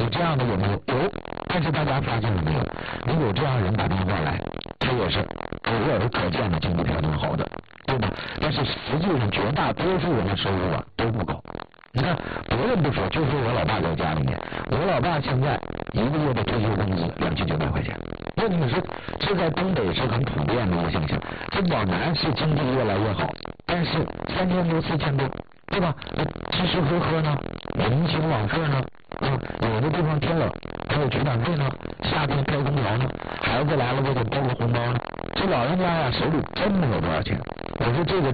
这样的有没有？有，但是大家发现了没有？你有这样人打电话来，他也是偶尔可见的经济条件好的，对吧？但是实际上绝大多数人的收入都不高。你看，别人不说，就说我老爸在家里面，我老爸现在一个月的退休工资2900块钱。那你说，这在东北是很普遍的一个现象。这往南是经济越来越好，但是3000多4000多，对吧？吃吃喝喝呢，人情往事呢，有的地方天冷，还有取暖费呢，夏天开空调呢，孩子来了我得包个红包呢。这老人家呀，手里真没有多少钱。我说这个